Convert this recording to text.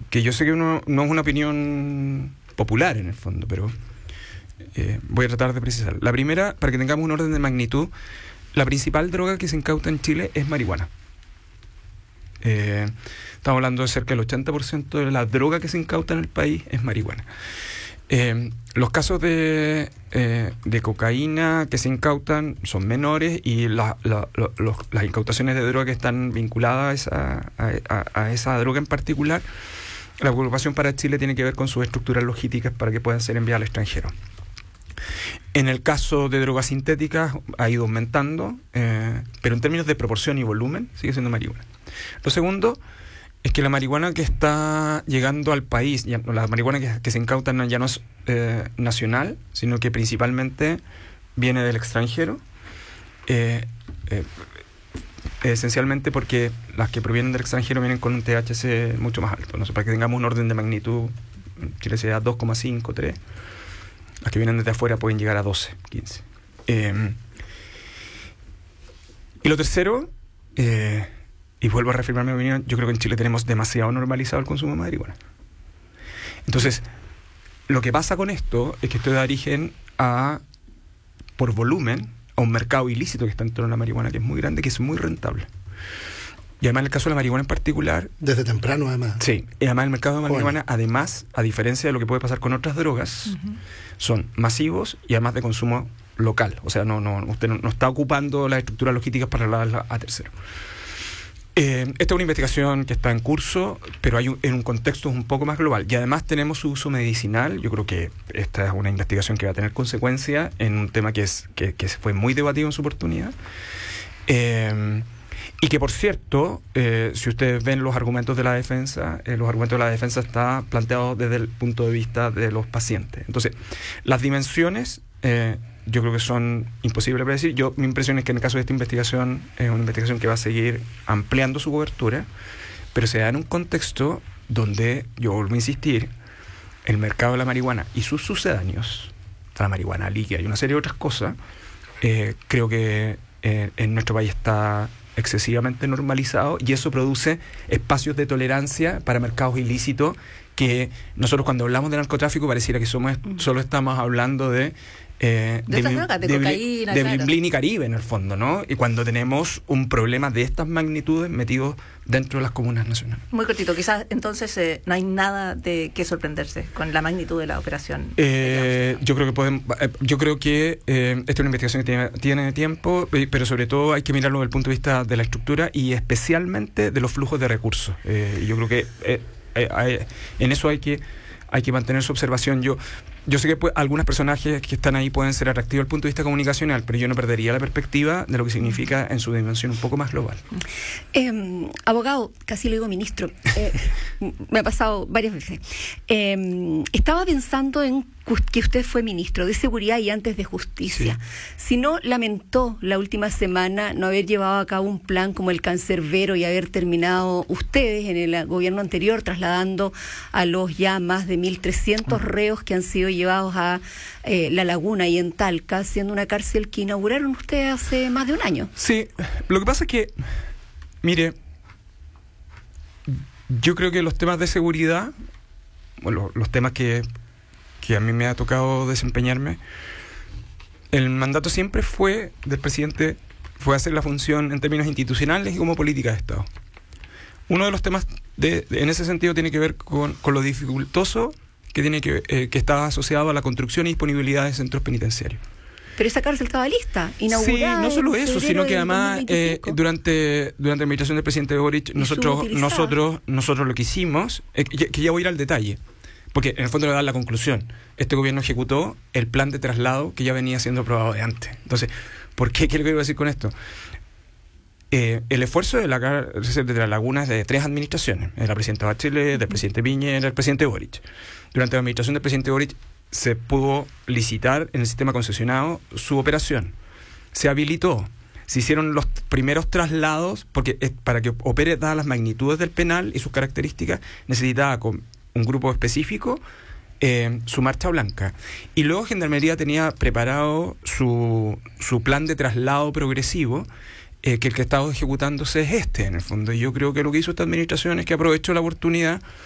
que yo sé que no es una opinión popular en el fondo, pero voy a tratar de precisar. La primera, para que tengamos un orden de magnitud, la principal droga que se incauta en Chile es marihuana. Estamos hablando de cerca del 80% de la droga que se incauta en el país es marihuana. Los casos de cocaína que se incautan son menores y las incautaciones de droga que están vinculadas a esa droga en particular, la preocupación para Chile tiene que ver con sus estructuras logísticas para que puedan ser enviadas al extranjero. En el caso de drogas sintéticas ha ido aumentando, pero en términos de proporción y volumen sigue siendo marihuana. Lo segundo es que la marihuana que está llegando al país, la marihuana que se incauta ya no es nacional, sino que principalmente viene del extranjero, esencialmente porque las que provienen del extranjero vienen con un THC mucho más alto. No sé, para que tengamos un orden de magnitud, Chile sea 2,5, 3. Las que vienen desde afuera pueden llegar a 12, 15. Y lo tercero, y vuelvo a reafirmar mi opinión, yo creo que en Chile tenemos demasiado normalizado el consumo de marihuana. Entonces, lo que pasa con esto es que esto da origen por volumen, a un mercado ilícito que está en torno a la marihuana, que es muy grande, que es muy rentable. Y además en el caso de la marihuana en particular... Desde temprano, además. Sí, y además el mercado de marihuana, además, a diferencia de lo que puede pasar con otras drogas, son masivos y además de consumo local. O sea, usted no está ocupando las estructuras logísticas para trasladarlas a terceros. Esta es una investigación que está en curso, pero en un contexto un poco más global. Y además tenemos su uso medicinal. Yo creo que esta es una investigación que va a tener consecuencias en un tema que fue muy debatido en su oportunidad. Y que, por cierto, si ustedes ven los argumentos de la defensa, está planteado desde el punto de vista de los pacientes. Entonces, las dimensiones yo creo que son imposibles de predecir. Mi impresión es que en el caso de esta investigación es una investigación que va a seguir ampliando su cobertura, pero se da en un contexto donde, yo vuelvo a insistir, el mercado de la marihuana y sus sucedáneos, la marihuana líquida y una serie de otras cosas, creo que en nuestro país está excesivamente normalizado y eso produce espacios de tolerancia para mercados ilícitos que nosotros cuando hablamos de narcotráfico pareciera que solo estamos hablando de cocaína, de Blin y Caribe en el fondo, ¿no? Y cuando tenemos un problema de estas magnitudes metidos dentro de las comunas nacionales. Muy cortito, quizás entonces no hay nada de qué sorprenderse con la magnitud de la operación. Yo creo que esta es una investigación que tiene tiempo, pero sobre todo hay que mirarlo desde el punto de vista de la estructura y especialmente de los flujos de recursos. Yo creo que en eso hay que mantener su observación. Yo sé que algunos personajes que están ahí pueden ser atractivos desde el punto de vista comunicacional, pero yo no perdería la perspectiva de lo que significa en su dimensión un poco más global. Abogado, casi le digo ministro, me ha pasado varias veces. Estaba pensando en que usted fue ministro de Seguridad y antes de Justicia. Sí. Si no lamentó la última semana no haber llevado a cabo un plan como el Cancerbero y haber terminado ustedes en el gobierno anterior trasladando a los ya más de 1.300 reos que han sido llevados a La Laguna y en Talca, siendo una cárcel que inauguraron ustedes hace más de un año. Sí, lo que pasa es que, mire, yo creo que los temas de seguridad, los temas que a mí me ha tocado desempeñarme, el mandato siempre fue del presidente, fue hacer la función en términos institucionales y como política de Estado. Uno de los temas en ese sentido tiene que ver con lo dificultoso que está asociado a la construcción y disponibilidad de centros penitenciarios. Pero esa cárcel estaba lista, inaugurada. Sí, no solo eso, sino que además durante la administración del presidente Boric nosotros lo que hicimos, que ya voy a ir al detalle, porque en el fondo le da la conclusión. Este gobierno ejecutó el plan de traslado que ya venía siendo aprobado de antes. Entonces, ¿qué es lo que quiero decir con esto? El esfuerzo de la cárcel de La Laguna es de 3 administraciones, de la presidenta Bachelet, del presidente Piñera, del presidente Boric. Durante la administración del presidente Boric se pudo licitar en el sistema concesionado su operación. Se habilitó, se hicieron los primeros traslados, porque para que opere dadas las magnitudes del penal y sus características, necesitaba con un grupo específico su marcha blanca. Y luego Gendarmería tenía preparado su plan de traslado progresivo, que el que estaba ejecutándose es en el fondo. Y yo creo que lo que hizo esta administración es que aprovechó la oportunidad